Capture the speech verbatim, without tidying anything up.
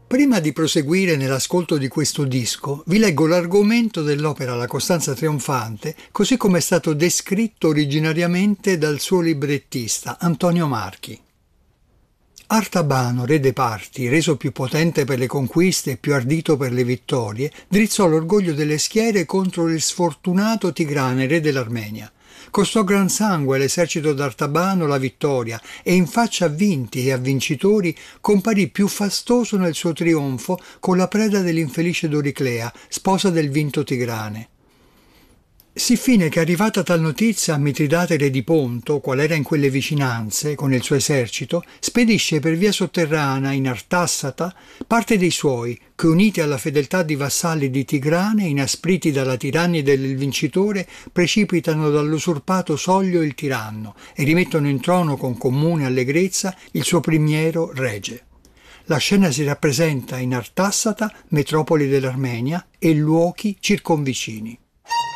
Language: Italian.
Prima di proseguire nell'ascolto di questo disco, vi leggo l'argomento dell'opera La Costanza Trionfante, così come è stato descritto originariamente dal suo librettista, Antonio Marchi. Artabano, re dei Parti, reso più potente per le conquiste e più ardito per le vittorie, drizzò l'orgoglio delle schiere contro il sfortunato Tigrane, re dell'Armenia. Costò gran sangue all'esercito d'Artabano la vittoria e in faccia a vinti e a vincitori comparì più fastoso nel suo trionfo con la preda dell'infelice Doriclea, sposa del vinto Tigrane. Siffine che arrivata tal notizia a Mitridate re di Ponto, qual era in quelle vicinanze, con il suo esercito, spedisce per via sotterranea in Artassata parte dei suoi, che uniti alla fedeltà di vassalli di Tigrane, inaspriti dalla tirannia del vincitore, precipitano dall'usurpato soglio il tiranno e rimettono in trono con comune allegrezza il suo primiero rege. La scena si rappresenta in Artassata, metropoli dell'Armenia, e luoghi circonvicini.